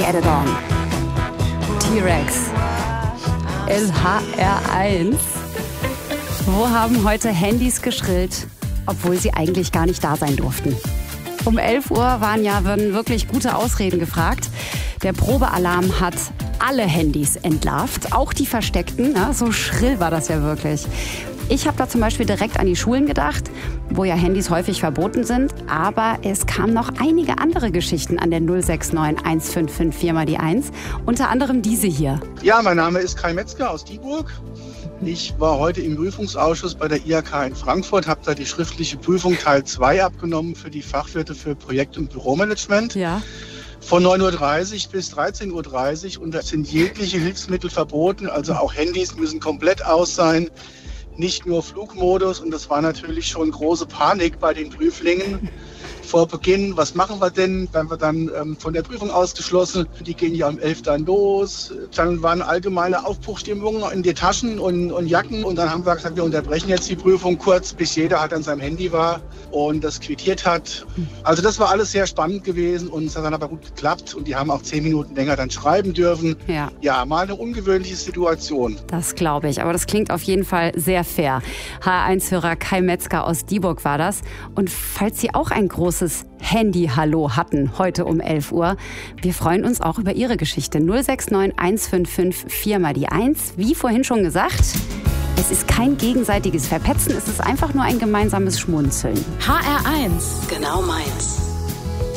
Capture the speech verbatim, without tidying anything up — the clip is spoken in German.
Get It On. T-Rex. L H R eins. Wo haben heute Handys geschrillt, obwohl sie eigentlich gar nicht da sein durften? Um elf Uhr waren ja wirklich gute Ausreden gefragt. Der Probealarm hat alle Handys entlarvt, auch die versteckten. Ja, so schrill war das ja wirklich. Ich habe da zum Beispiel direkt an die Schulen gedacht, wo ja Handys häufig verboten sind. Aber es kamen noch einige andere Geschichten an der null sechs neun eins fünf fünf vier mal die eins. Unter anderem diese hier. Ja, mein Name ist Kai Metzger aus Dieburg. Ich war heute im Prüfungsausschuss bei der I H K in Frankfurt, habe da die schriftliche Prüfung Teil zwei abgenommen für die Fachwirte für Projekt- und Büromanagement. Ja. Von neun Uhr dreißig bis dreizehn Uhr dreißig und da sind jegliche Hilfsmittel verboten, also auch Handys müssen komplett aus sein, nicht nur Flugmodus, und das war natürlich schon große Panik bei den Prüflingen. Vor Beginn, was machen wir denn? Werden wir dann ähm, von der Prüfung ausgeschlossen? Die gehen ja um elf dann los. Dann waren allgemeine Aufbruchstimmungen in die Taschen und, und Jacken. Und dann haben wir gesagt, wir unterbrechen jetzt die Prüfung kurz, bis jeder halt an seinem Handy war und das quittiert hat. Also das war alles sehr spannend gewesen und es hat dann aber gut geklappt. Und die haben auch zehn Minuten länger dann schreiben dürfen. Ja, ja, mal eine ungewöhnliche Situation. Das glaube ich, aber das klingt auf jeden Fall sehr fair. H R eins-Hörer Kai Metzger aus Dieburg war das. Und falls Sie auch ein großes Handy-Hallo hatten heute um elf Uhr. Wir freuen uns auch über Ihre Geschichte. null sechs neun eins fünf fünf vier mal die eins. Wie vorhin schon gesagt, es ist kein gegenseitiges Verpetzen, es ist einfach nur ein gemeinsames Schmunzeln. H R eins. Genau meins.